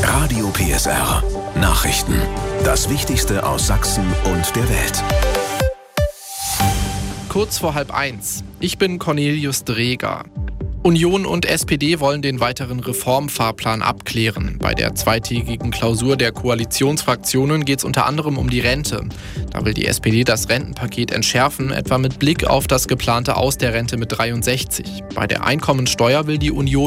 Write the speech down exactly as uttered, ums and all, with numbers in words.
Radio P S R. Nachrichten. Das Wichtigste aus Sachsen und der Welt. Kurz vor halb eins. Ich bin Cornelius Dreger. Union und S P D wollen den weiteren Reformfahrplan abklären. Bei der zweitägigen Klausur der Koalitionsfraktionen geht es unter anderem um die Rente. Da will die S P D das Rentenpaket entschärfen, etwa mit Blick auf das geplante Aus der Rente mit dreiundsechzig. Bei der Einkommensteuer will die Union